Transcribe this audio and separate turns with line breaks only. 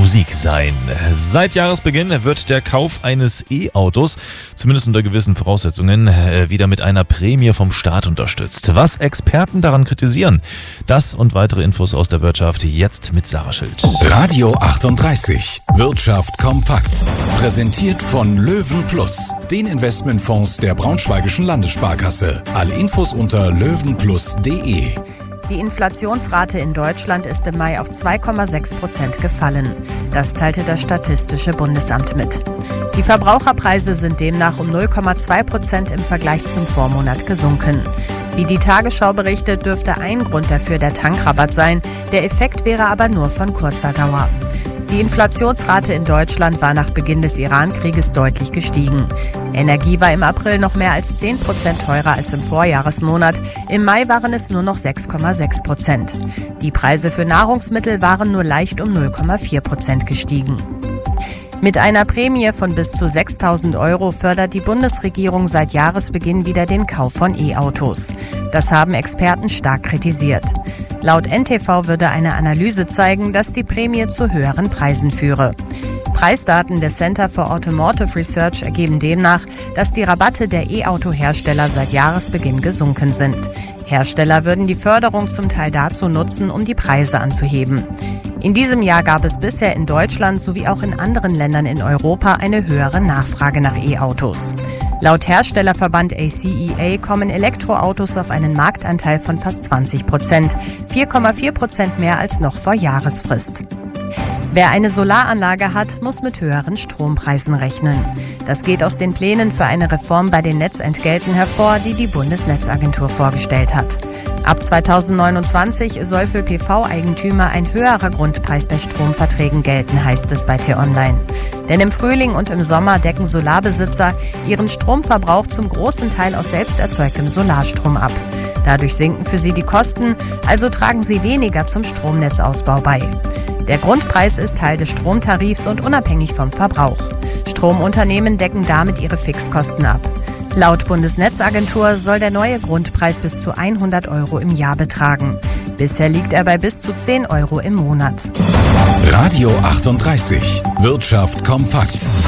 Musik sein. Seit Jahresbeginn wird der Kauf eines E-Autos, zumindest unter gewissen Voraussetzungen, wieder mit einer Prämie vom Staat unterstützt. Was Experten daran kritisieren, das und weitere Infos aus der Wirtschaft jetzt mit Sarah Schild.
Radio 38, Wirtschaft kompakt. Präsentiert von Löwen Plus, den Investmentfonds der Braunschweigischen Landessparkasse. Alle Infos unter löwenplus.de.
Die Inflationsrate in Deutschland ist im Mai auf 2,6% gefallen. Das teilte das Statistische Bundesamt mit. Die Verbraucherpreise sind demnach um 0,2% im Vergleich zum Vormonat gesunken. Wie die Tagesschau berichtet, dürfte ein Grund dafür der Tankrabatt sein. Der Effekt wäre aber nur von kurzer Dauer. Die Inflationsrate in Deutschland war nach Beginn des Iran-Krieges deutlich gestiegen. Energie war im April noch mehr als 10% teurer als im Vorjahresmonat. Im Mai waren es nur noch 6,6%. Die Preise für Nahrungsmittel waren nur leicht um 0,4% gestiegen. Mit einer Prämie von bis zu 6.000 € fördert die Bundesregierung seit Jahresbeginn wieder den Kauf von E-Autos. Das haben Experten stark kritisiert. Laut NTV würde eine Analyse zeigen, dass die Prämie zu höheren Preisen führe. Preisdaten des Center for Automotive Research ergeben demnach, dass die Rabatte der E-Auto-Hersteller seit Jahresbeginn gesunken sind. Hersteller würden die Förderung zum Teil dazu nutzen, um die Preise anzuheben. In diesem Jahr gab es bisher in Deutschland sowie auch in anderen Ländern in Europa eine höhere Nachfrage nach E-Autos. Laut Herstellerverband ACEA kommen Elektroautos auf einen Marktanteil von fast 20%, 4,4% mehr als noch vor Jahresfrist. Wer eine Solaranlage hat, muss mit höheren Strompreisen rechnen. Das geht aus den Plänen für eine Reform bei den Netzentgelten hervor, die die Bundesnetzagentur vorgestellt hat. Ab 2029 soll für PV-Eigentümer ein höherer Grundpreis bei Stromverträgen gelten, heißt es bei T-Online. Denn im Frühling und im Sommer decken Solarbesitzer ihren Stromverbrauch zum großen Teil aus selbst erzeugtem Solarstrom ab. Dadurch sinken für sie die Kosten, also tragen sie weniger zum Stromnetzausbau bei. Der Grundpreis ist Teil des Stromtarifs und unabhängig vom Verbrauch. Stromunternehmen decken damit ihre Fixkosten ab. Laut Bundesnetzagentur soll der neue Grundpreis bis zu 100 € im Jahr betragen. Bisher liegt er bei bis zu 10 € im Monat.
Radio 38, Wirtschaft kompakt.